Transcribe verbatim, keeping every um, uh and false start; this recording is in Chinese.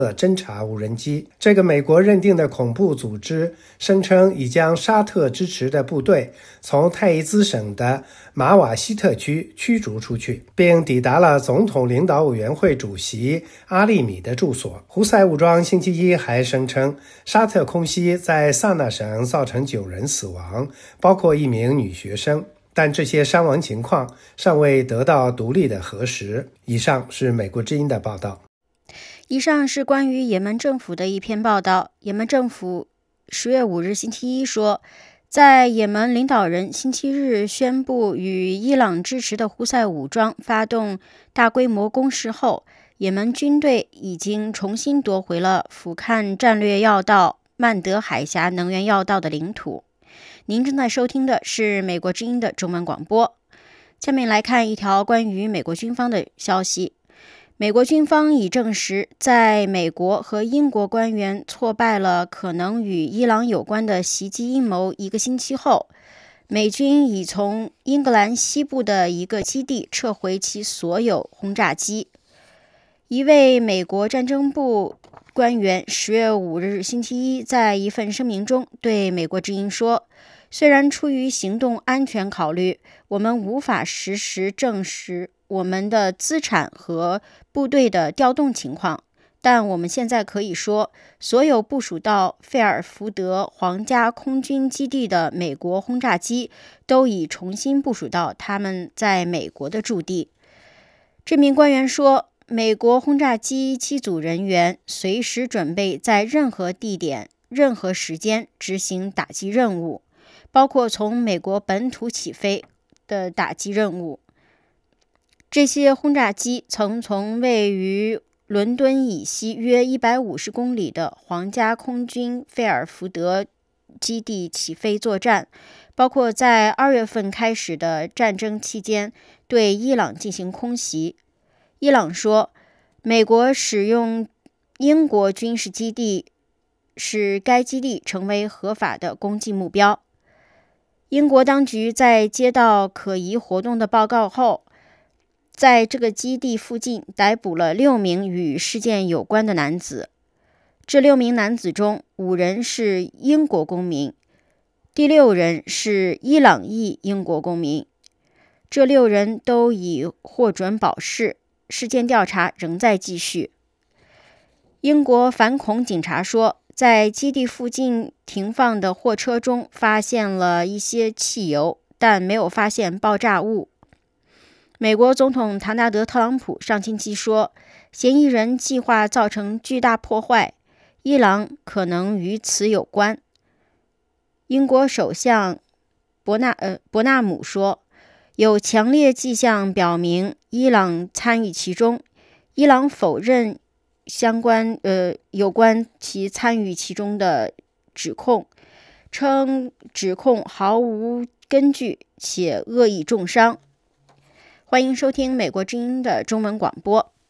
侦察无人机。这个美国认定的恐怖组织声称已将沙特支持的部队从泰伊兹省的马瓦西特区驱逐出去，并抵达了总统领导委员会主席阿利米的住所。胡塞武装星期一还声称，沙特空袭在萨那省造成九人死亡，包括一名女学生，但这些伤亡情况尚未得到独立的核实。以上是美国之音的报道。 以上是关于也门政府的一篇报道。也门政府十月五日星期一说，在也门领导人星期日宣布与伊朗支持的胡塞武装发动大规模攻势后，也门军队已经重新夺回了俯瞰战略要道曼德海峡能源要道的领土。您正在收听的是美国之音的中文广播。下面来看一条关于美国军方的消息。美国军方已证实，在美国和英国官员挫败了可能与伊朗有关的袭击阴谋一个星期后，美军已从英格兰西部的一个基地撤回其所有轰炸机。一位美国战争部官员十月五日星期一在一份声明中对美国之音说，虽然出于行动安全考虑，我们无法实时证实我们的资产和部队的调动情况，但我们现在可以说，所有部署到费尔福德皇家空军基地的美国轰炸机都已重新部署到他们在美国的驻地。这名官员说，美国轰炸机机组人员随时准备在任何地点、任何时间执行打击任务，包括从美国本土起飞的打击任务。这些轰炸机曾从位于伦敦以西约一百五十公里的皇家空军费尔福德基地起飞作战，包括在二月份开始的战争期间对伊朗进行空袭。伊朗说，美国使用英国军事基地使该基地成为合法的攻击目标。英国当局在接到可疑活动的报告后，在这个基地附近逮捕了六名与事件有关的男子。这六名男子中，五人是英国公民，第六人是伊朗裔英国公民。这六人都已获准保释，事件调查仍在继续。英国反恐警察说，在基地附近停放的货车中发现了一些汽油，但没有发现爆炸物。美国总统唐纳德·特朗普上星期说，嫌疑人计划造成巨大破坏，伊朗可能与此有关。英国首相伯纳呃伯纳姆说，有强烈迹象表明伊朗参与其中。伊朗否认相关呃有关其参与其中的指控，称指控毫无根据且恶意重伤。欢迎收听美国之音的中文广播。